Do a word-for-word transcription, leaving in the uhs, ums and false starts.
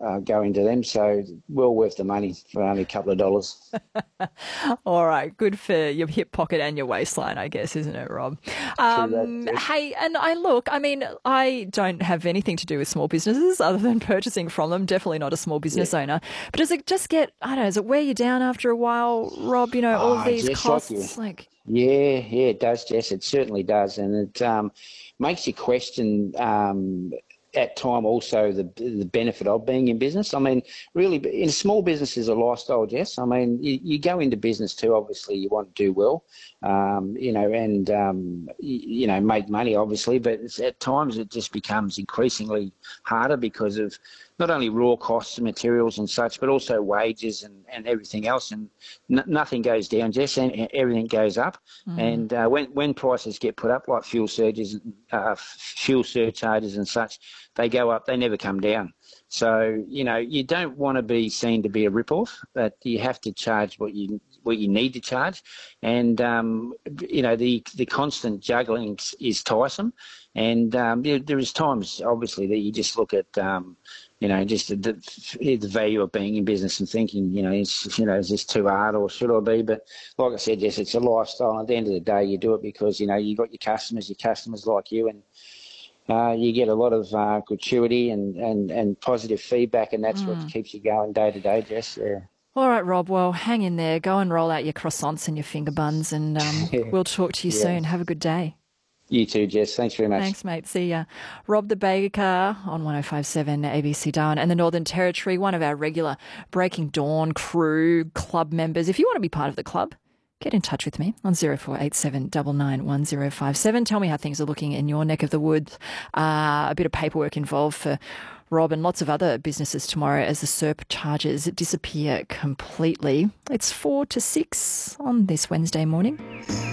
uh, going to them. So well worth the money for only a couple of dollars. All right, good for your hip pocket and your waistline, I guess, isn't it, Rob? True that. Um, hey, and I look, I mean, I don't have anything to do with small businesses other than purchasing from them. Definitely not a small business Yeah. owner. But does it just get, I don't know, does it wear you down after a while, Rob? You know, all of Ah, these just like you. costs, like, Yeah, yeah, it does, Jess. It certainly does, and it um, makes you question um, at time also the the benefit of being in business. I mean, really, in small business is a lifestyle, Jess. I mean, you, you go into business too. Obviously, you want to do well, um, you know, and um, you, you know, make money, obviously. But it's, at times, it just becomes increasingly harder because of not only raw costs and materials and such, but also wages and, and everything else. And n- nothing goes down, Jess, and everything goes up. mm, And uh, when when prices get put up, like fuel surges, uh, fuel surcharges and such, they go up. They never come down. So you know you don't want to be seen to be a rip-off, but you have to charge what you what you need to charge. And um, you know the the constant juggling is tiresome. And um, there, there is times, obviously, that you just look at. Um, you know, just the, the, the value of being in business and thinking, you know, is, you know, is this too hard or should I be? But like I said, yes, it's a lifestyle. At the end of the day, you do it because, you know, you've got your customers, your customers like you, and uh, you get a lot of uh, gratuity and, and, and positive feedback, and that's what mm. keeps you going day to day, Jess. Yeah. All right, Rob. Well, hang in there. Go and roll out your croissants and your finger buns, and um, we'll talk to you Yeah. soon. Have a good day. You too, Jess. Thanks very much. Thanks, mate. See ya. Rob the Baker on one oh five point seven A B C Darwin and the Northern Territory, one of our regular Breaking Dawn crew club members. If you want to be part of the club, get in touch with me on zero four eight seven nine nine one zero five seven. Tell me how things are looking in your neck of the woods. Uh, a bit of paperwork involved for Rob and lots of other businesses tomorrow as the surcharges disappear completely. It's four to six on this Wednesday morning.